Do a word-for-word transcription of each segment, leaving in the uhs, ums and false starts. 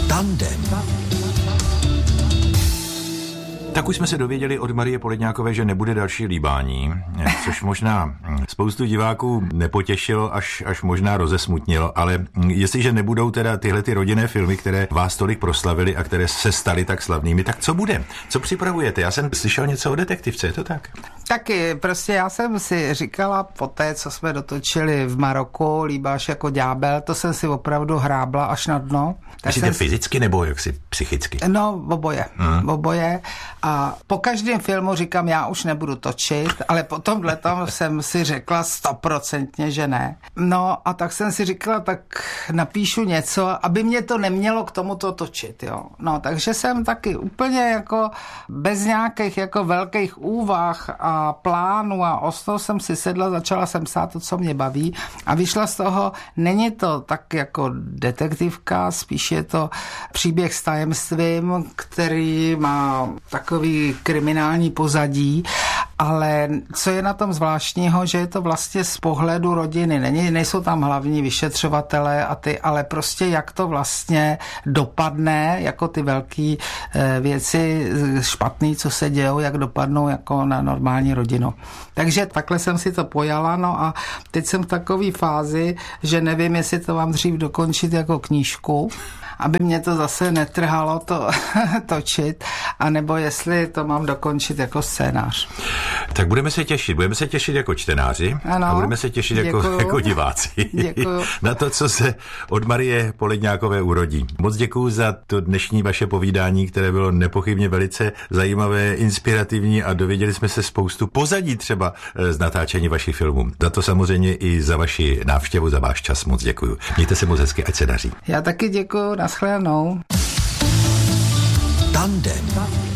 Tandem. Tak už jsme se dověděli od Marie Poledňákové, že nebude další líbání, což možná spoustu diváků nepotěšilo, až, až možná rozesmutnilo, ale jestliže nebudou teda tyhle ty rodinné filmy, které vás tolik proslavily a které se staly tak slavnými, tak co bude? Co připravujete? Já jsem slyšel něco o detektivce, je to tak? Taky, prostě já jsem si říkala po té, co jsme dotočili v Maroku, Líbáš jako ďábel, to jsem si opravdu hrábla až na dno. Myslíte jsem... fyzicky nebo jaksi psychicky? No, oboje, hmm. oboje. A po každém filmu říkám, já už nebudu točit, ale po tomhletom jsem si řekla stoprocentně, že ne. No a tak jsem si říkala, tak napíšu něco, aby mě to nemělo k tomuto točit, jo. No, takže jsem taky úplně jako bez nějakých jako velkých úvah a plánů a osnou jsem si sedla, začala jsem psát to, co mě baví a vyšla z toho, není to tak jako detektivka, spíš je to příběh s tajemstvím, který má takový kriminální pozadí, ale co je na tom zvláštního, že je to vlastně z pohledu rodiny. Není, nejsou tam hlavní vyšetřovatelé a ty, ale prostě jak to vlastně dopadne, jako ty velké e, věci špatný, co se dějou, jak dopadnou jako na normální rodinu. Takže takhle jsem si to pojala, no a teď jsem v takové fázi, že nevím, jestli to mám dřív dokončit jako knížku, aby mě to zase netrhalo to točit, anebo jestli to mám dokončit jako scénář. Tak budeme se těšit, budeme se těšit jako čtenáři ano, a budeme se těšit jako, jako diváci na to, co se od Marie Poledňákové urodí. Moc děkuju za to dnešní vaše povídání, které bylo nepochybně velice zajímavé, inspirativní a dověděli jsme se spoustu pozadí třeba z natáčení vašich filmů. Za to samozřejmě i za vaši návštěvu, za váš čas moc děkuju. Mějte se moc hezky, ať se daří. Já taky děkuju, nashledanou. Tandem.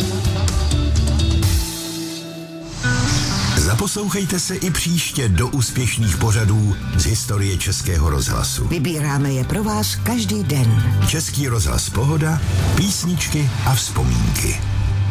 Zaposlouchejte se i příště do úspěšných pořadů z historie Českého rozhlasu. Vybíráme je pro vás každý den. Český rozhlas Pohoda, písničky a vzpomínky.